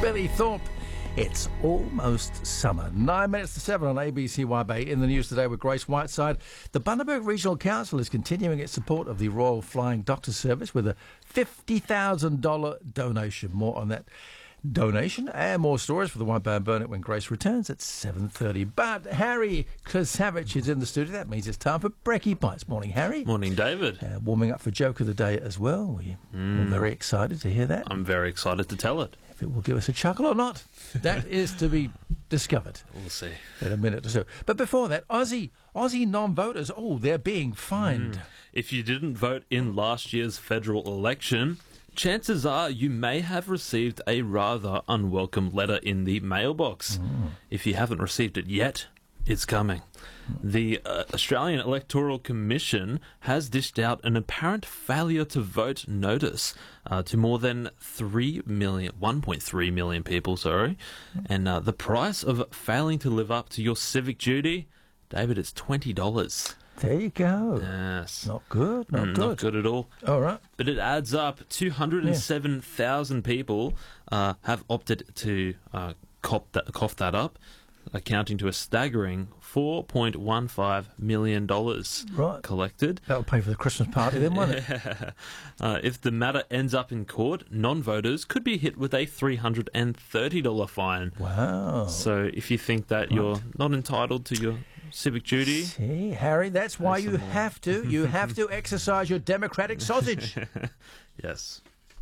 Billy Thorpe. It's almost summer. 9 minutes to 7 on ABC Bay. In the news today with Grace Whiteside. The Bundaberg Regional Council is continuing its support of the Royal Flying Doctor Service with a $50,000 donation. More on that donation and more stories for the White Bay and Burnett when Grace returns at 7:30. But Harry Klesavich is in the studio. That means it's time for Brekkie Bites. Morning, Harry. Morning, David. Warming up for Joke of the Day as well. We're very excited to hear that. I'm very excited to tell it. If it will give us a chuckle or not, that is to be discovered. We'll see. In a minute or so. But before that, Aussie non-voters, they're being fined. If you didn't vote in last year's federal election, chances are you may have received a rather unwelcome letter in the mailbox. If you haven't received it yet, it's coming. The Australian Electoral Commission has dished out an apparent failure to vote notice to more than 1.3 million people, and the price of failing to live up to your civic duty, David, it's $20. There you go. Yes. Not good, not good. Not good at all. All right. But it adds up. 207,000 people have opted to cough that up, accounting to a staggering $4.15 million collected. That'll pay for the Christmas party then, won't it? If the matter ends up in court, non-voters could be hit with a $330 fine. Wow. So if you think that you're not entitled to your civic duty... See, Harry, that's why you have to exercise your democratic sausage. Yes.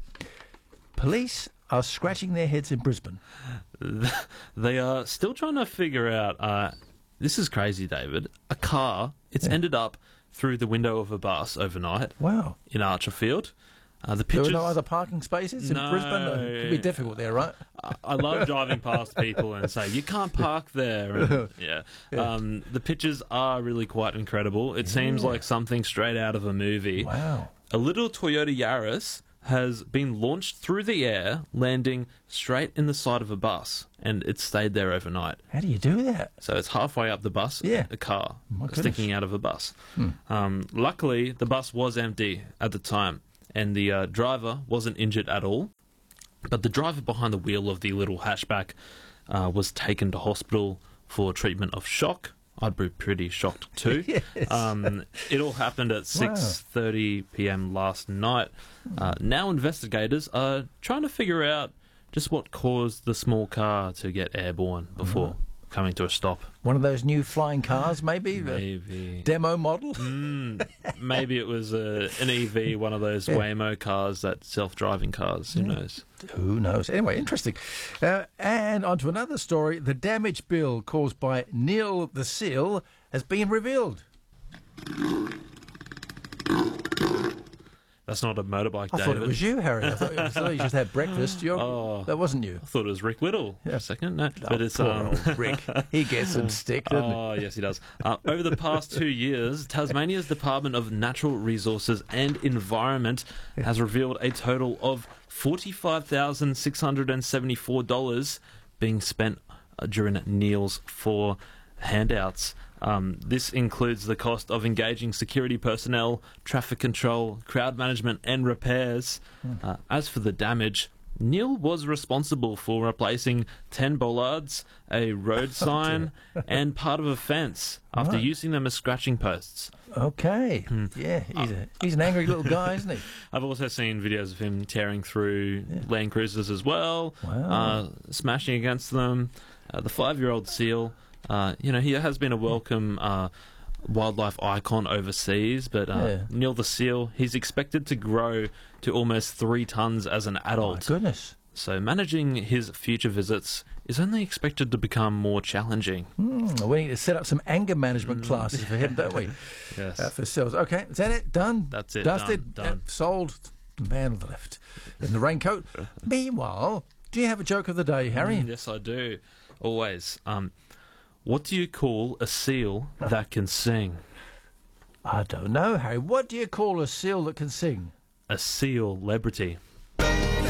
Police are scratching their heads in Brisbane. They are still trying to figure out... this is crazy, David. A car, it's ended up through the window of a bus overnight. Wow. In Archerfield. The pictures... There are no other parking spaces in Brisbane? It could be difficult there, right? I love driving past people and say, you can't park there. And, the pictures are really quite incredible. It seems like something straight out of a movie. Wow. A little Toyota Yaris has been launched through the air, landing straight in the side of a bus, and it stayed there overnight. How do you do that? So it's halfway up the bus, a car sticking out of a bus. Luckily, the bus was empty at the time, and the driver wasn't injured at all. But the driver behind the wheel of the little hatchback was taken to hospital for treatment of shock. I'd be pretty shocked too. Yes. It all happened at 6:30 p.m. last night. Now investigators are trying to figure out just what caused the small car to get airborne before coming to a stop. One of those new flying cars, maybe? Maybe. Demo model? Maybe it was an EV, one of those Waymo cars, that self-driving cars. Who knows? Who knows? Anyway, interesting. And on to another story. The damage bill caused by Neil the Seal has been revealed. That's not a motorbike, David. I thought it was you, Harry. I thought you just had breakfast. That wasn't you. I thought it was Rick Whittle for a second. No, but it's old Rick. He gets some stick, doesn't he? Oh, yes, he does. Over the past 2 years, Tasmania's Department of Natural Resources and Environment has revealed a total of $45,674 being spent during Neil's 4 handouts. This includes the cost of engaging security personnel, traffic control, crowd management and repairs. As for the damage, Neil was responsible for replacing 10 bollards, a road sign and part of a fence after using them as scratching posts. Okay. Yeah, he's an angry little guy, isn't he? I've also seen videos of him tearing through Land Cruisers as well, smashing against them. The 5-year-old seal... he has been a welcome wildlife icon overseas, but Neil the Seal, he's expected to grow to almost 3 tons as an adult. My goodness. So managing his future visits is only expected to become more challenging. We need to set up some anger management classes for him, don't we? Yes. For seals. Okay, is that it? Done? That's it. Dusted? Done. Sold? The man on the left in the raincoat. Meanwhile, do you have a joke of the day, Harry? Yes, I do. Always. What do you call a seal that can sing? I don't know, Harry. What do you call a seal that can sing? A seal-lebrity.